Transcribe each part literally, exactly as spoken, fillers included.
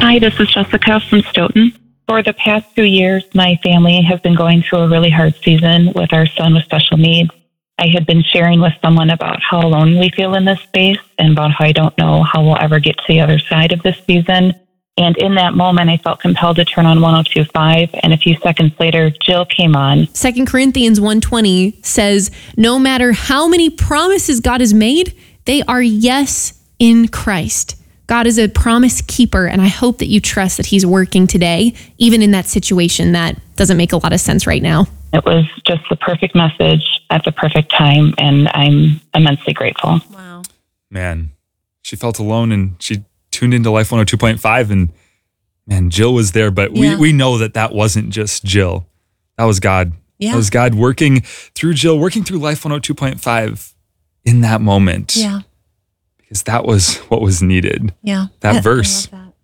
Hi, this is Jessica from Stoughton. For the past few years, my family has been going through a really hard season with our son with special needs. I had been sharing with someone about how alone we feel in this space and about how I don't know how we'll ever get to the other side of this season. And in that moment, I felt compelled to turn on one oh two point five, and a few seconds later, Jill came on. Second Corinthians one twenty says, no matter how many promises God has made, they are yes in Christ. God is a promise keeper, and I hope that you trust that he's working today, even in that situation that doesn't make a lot of sense right now. It was just the perfect message at the perfect time, and I'm immensely grateful. Wow. Man, she felt alone, and she tuned into Life one oh two point five, and man, Jill was there, but Yeah. we, we know that that wasn't just Jill. That was God. Yeah. That was God working through Jill, working through Life one oh two point five in that moment. Yeah. Because that was what was needed. Yeah. That I- verse. I love that.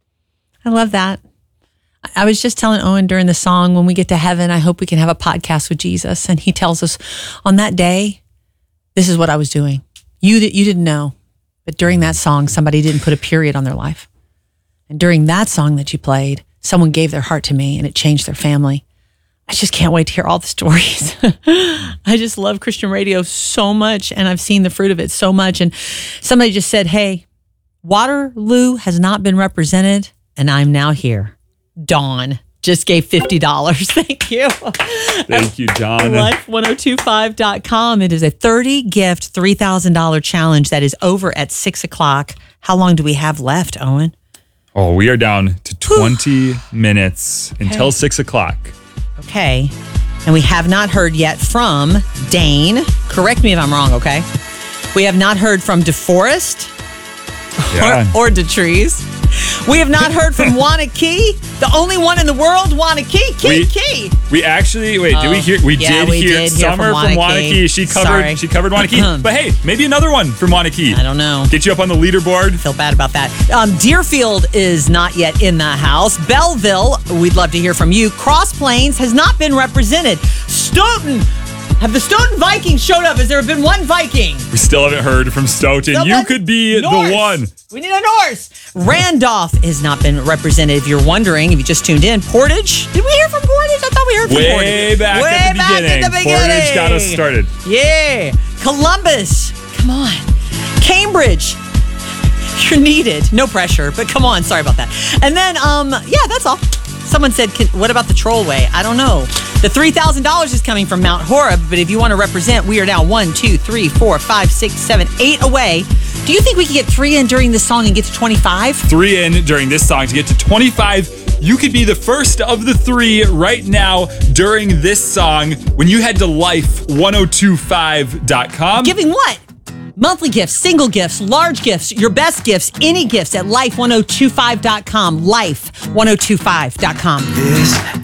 I love that. I was just telling Owen during the song, when we get to heaven, I hope we can have a podcast with Jesus. And he tells us on that day, this is what I was doing. You, you didn't know, but during that song, somebody didn't put a period on their life. And during that song that you played, someone gave their heart to me and it changed their family. I just can't wait to hear all the stories. I just love Christian radio so much, and I've seen the fruit of it so much. And somebody just said, hey, Waterloo has not been represented, and I'm now here. Dawn just gave fifty dollars. Thank you. Thank you, John. life one oh two five dot com. It is a thirty gift, three thousand dollars challenge that is over at six o'clock. How long do we have left, Owen? Oh, we are down to twenty minutes until Okay. six o'clock. Okay. And we have not heard yet from Dane. Correct me if I'm wrong, okay? We have not heard from DeForest Yeah. or, or DeTrees. We have not heard from Wanakee, the only one in the world, Wanakee. Key, We- Key. We actually wait. did we hear? We yeah, did we hear did hear Summer from from Wanakee. Wanakee. She covered. Sorry. She covered Wanakee. But hey, maybe another one from Wanakee. I don't know. Get you up on the leaderboard. Feel bad about that. Um, Deerfield is not yet in the house. Belleville, we'd love to hear from you. Cross Plains has not been represented. Stoughton, have the Stoughton Vikings showed up? Has there been one Viking? We still haven't heard from Stoughton. Someone- You could be Norse. the one. We need a Norse. Randolph has not been represented. If you're wondering, if you just tuned in, Portage. Did we hear from Portage? I thought we heard from Way Portage. back Way at the back beginning. at the beginning. Portage got us started. Yeah. Columbus. Come on. Cambridge. You're needed. No pressure, but come on. Sorry about that. And then, um, yeah, that's all. Someone said, "Can- what about the Trollway?" I don't know. The three thousand dollars is coming from Mount Horeb, but if you want to represent, we are now one, two, three, four, five, six, seven, eight away. Do you think we could get three in during this song and get to twenty-five? Three in during this song to get to twenty-five. You could be the first of the three right now during this song when you head to life one oh two five dot com. Giving what? Monthly gifts, single gifts, large gifts, your best gifts, any gifts at life one oh two five dot com. life one oh two five dot com. This